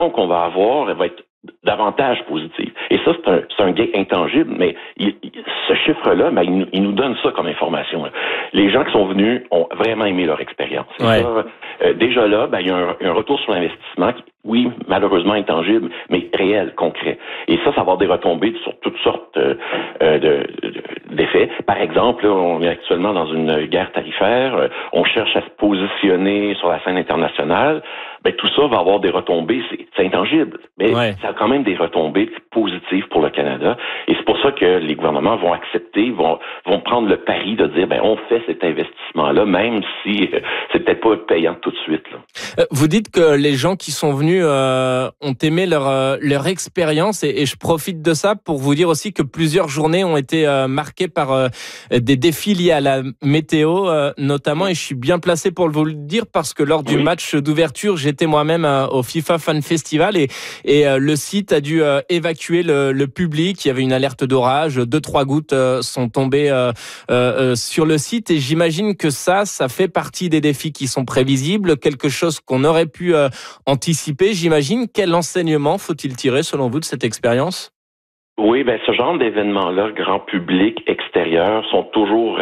qu'on va avoir, elle va être davantage positive. Et ça, c'est un gain intangible, mais ce chiffre-là, il nous donne ça comme information. Les gens qui sont venus ont vraiment aimé leur expérience. Ouais. Ça, déjà là, il y a un retour sur l'investissement qui, oui, malheureusement intangible, mais réel, concret. Et ça va avoir des retombées sur toutes sortes d'effets. Par exemple, là, on est actuellement dans une guerre tarifaire, on cherche à se positionner sur la scène internationale. Tout ça va avoir des retombées, c'est intangible, mais ça a quand même des retombées positives pour le Canada. Et c'est pour ça que les gouvernements vont accepter, vont prendre le pari de dire, on fait cet investissement-là, même si c'est peut-être pas payant tout de suite. Là. Vous dites que les gens qui sont venus ont aimé leur expérience et je profite de ça pour vous dire aussi que plusieurs journées ont été marquées par des défis liés à la météo notamment, et je suis bien placé pour vous le dire parce que lors du match d'ouverture, j'étais moi-même au FIFA Fan Festival et le site a dû évacuer le public. Il y avait une alerte d'orage, 2-3 gouttes sont tombées sur le site et j'imagine que ça fait partie des défis qui sont prévisibles, quelque chose qu'on aurait pu anticiper, j'imagine. Quel enseignement faut-il tirer selon vous de cette expérience ? Oui, ce genre d'événements-là, grand public, extérieur, sont toujours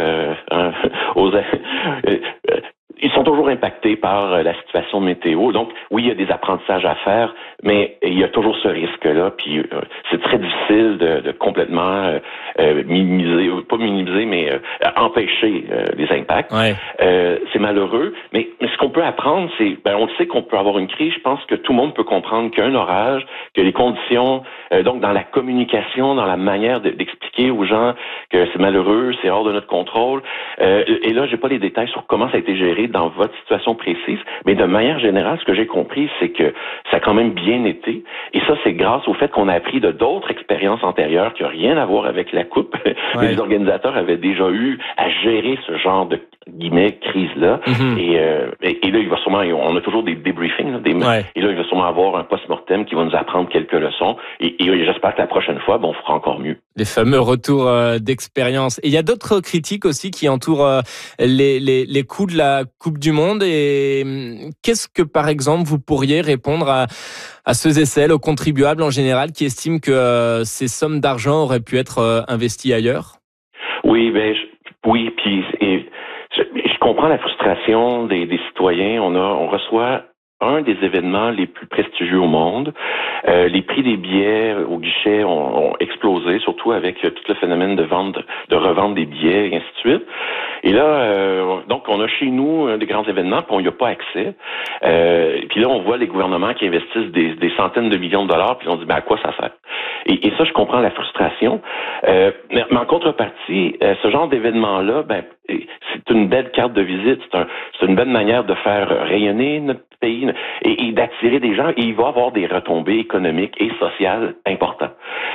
ils sont toujours impactés par la situation météo. Donc, oui, il y a des apprentissages à faire, mais il y a toujours ce risque-là. Puis, c'est très difficile de complètement minimiser, pas minimiser, mais empêcher les impacts. Ouais. C'est malheureux, mais ce qu'on peut apprendre, c'est, on le sait qu'on peut avoir une crise. Je pense que tout le monde peut comprendre qu'un orage, que les conditions, donc dans la communication, dans la manière d'expliquer aux gens que c'est malheureux, c'est hors de notre contrôle. Et là, j'ai pas les détails sur comment ça a été géré dans votre situation précise, mais de manière générale, ce que j'ai compris, c'est que ça a quand même bien été. Et ça, c'est grâce au fait qu'on a appris de d'autres expériences antérieures qui n'ont rien à voir avec la Coupe. Ouais. Les organisateurs avaient déjà eu à gérer ce genre de guillemets crise-là. Mm-hmm. Et là, il va sûrement, on a toujours des débriefings, là, et là, il va sûrement avoir un post-mortem qui va nous apprendre quelques leçons. Et j'espère que la prochaine fois, on fera encore mieux. Les fameux retours d'expérience. Et il y a d'autres critiques aussi qui entourent les coups de la Coupe du Monde. Et qu'est-ce que, par exemple, vous pourriez répondre à ceux et celles, aux contribuables en général, qui estiment que ces sommes d'argent auraient pu être investies ailleurs? Oui, puis je comprends la frustration des citoyens. On reçoit un des événements les plus prestigieux au monde. Les prix des billets au guichet ont explosé, surtout avec tout le phénomène de revente des billets et ainsi de suite. Et là, donc, on a chez nous des grands événements, puis on n'y a pas accès. Puis là, on voit les gouvernements qui investissent des centaines de millions de dollars, puis on dit, à quoi ça sert? Et ça, je comprends la frustration. Mais en contrepartie, ce genre d'événement-là, c'est une belle carte de visite. C'est une belle manière de faire rayonner notre pays et d'attirer des gens. Et il va y avoir des retombées économiques et sociales importantes.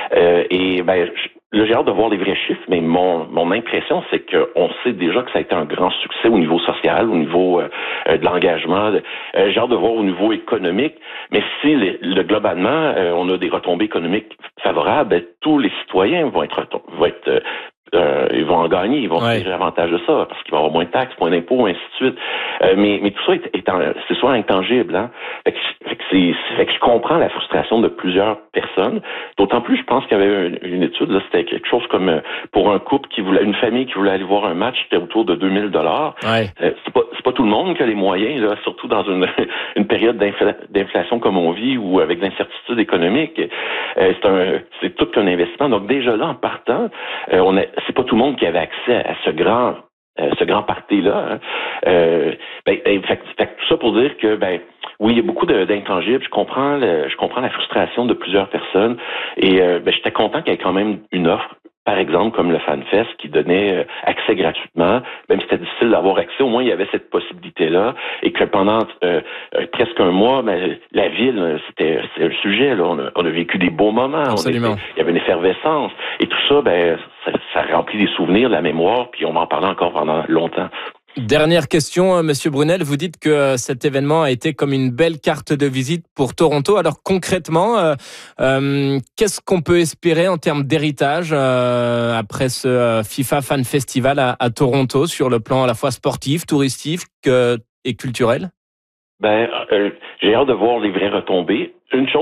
Là, j'ai hâte de voir les vrais chiffres, mais mon impression, c'est qu'on sait déjà que ça a été un grand succès au niveau social, au niveau de l'engagement. J'ai hâte de voir au niveau économique. Mais si globalement, on a des retombées économiques favorables, tous les citoyens vont être ils vont en gagner, ils vont tirer avantage de ça, parce qu'il va y avoir moins de taxes, moins d'impôts, ainsi de suite. Mais tout ça c'est souvent intangible, hein. Fait que je comprends la frustration de plusieurs personnes. D'autant plus, je pense qu'il y avait une étude, là, c'était quelque chose comme pour un couple une famille qui voulait aller voir un match, c'était autour de 2000 $. Ouais. C'est pas tout le monde qui a les moyens, là, surtout dans une période d'inflation comme on vit ou avec l'incertitude économique. C'est tout qu'un investissement. Donc déjà là, en partant, c'est pas tout le monde qui avait accès à ce grand party-là. Hein. Fait tout ça pour dire que, oui, il y a beaucoup d'intangibles. Je comprends la frustration de plusieurs personnes. Et j'étais content qu'il y ait quand même une offre, par exemple, comme le FanFest, qui donnait accès gratuitement. Même si c'était difficile d'avoir accès, au moins il y avait cette possibilité-là. Et que pendant presque un mois, la ville, c'était un sujet. Là. On a vécu des beaux moments. Absolument. Il y avait une effervescence. Et tout ça, ça remplit des souvenirs, de la mémoire, puis on m'en parlait encore pendant longtemps. Dernière question, Monsieur Brunel, vous dites que cet événement a été comme une belle carte de visite pour Toronto. Alors concrètement, qu'est-ce qu'on peut espérer en termes d'héritage après ce FIFA Fan Festival à Toronto sur le plan à la fois sportif, touristique et culturel? J'ai hâte de voir les vraies retombées. Une chose